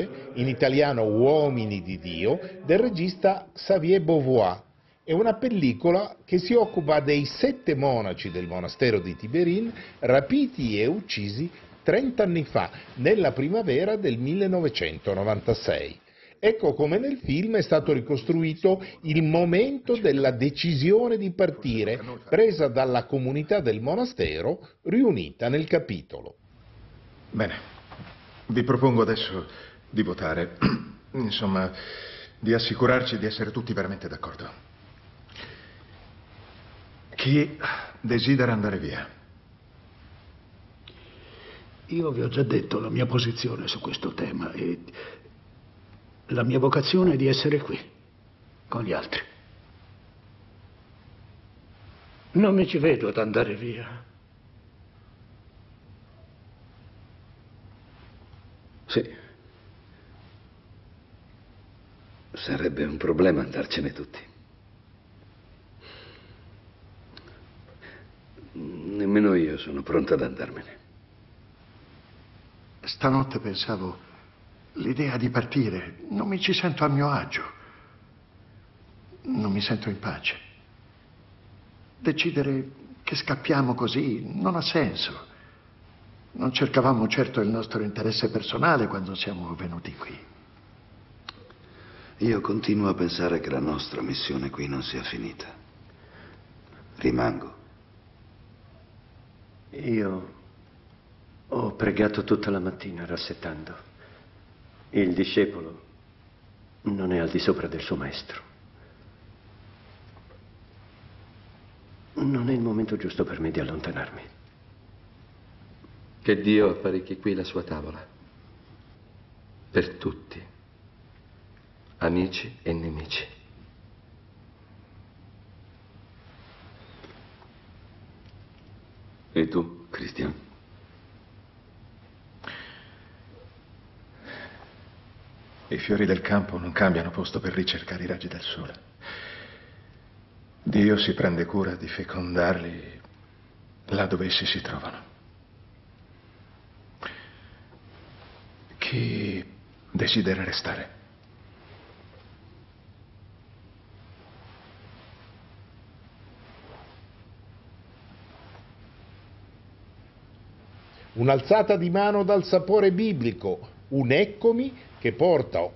Ange, in italiano Uomini di Dio, del regista Xavier Beauvoir. È una pellicola che si occupa dei 7 monaci del monastero di Tiberin rapiti e uccisi 30 anni fa, nella primavera del 1996. Ecco come nel film è stato ricostruito il momento della decisione di partire, presa dalla comunità del monastero riunita nel capitolo. Bene, vi propongo adesso di votare, insomma, di assicurarci di essere tutti veramente d'accordo. Chi desidera andare via? Io vi ho già detto la mia posizione su questo tema e la mia vocazione è di essere qui, con gli altri. Non mi ci vedo ad andare via. Sì. Sarebbe un problema andarcene tutti. Nemmeno io sono pronto ad andarmene. Stanotte pensavo, l'idea di partire, non mi ci sento a mio agio. Non mi sento in pace. Decidere che scappiamo così non ha senso. Non cercavamo certo il nostro interesse personale quando siamo venuti qui. Io continuo a pensare che la nostra missione qui non sia finita. Rimango. Io ho pregato tutta la mattina rassettando. Il discepolo non è al di sopra del suo maestro. Non è il momento giusto per me di allontanarmi. Che Dio apparecchi qui la sua tavola. Per tutti. Amici e nemici. E tu, Christian? I fiori del campo non cambiano posto per ricercare i raggi del sole. Dio si prende cura di fecondarli là dove essi si trovano. Chi desidera restare? Un'alzata di mano dal sapore biblico, un eccomi che porta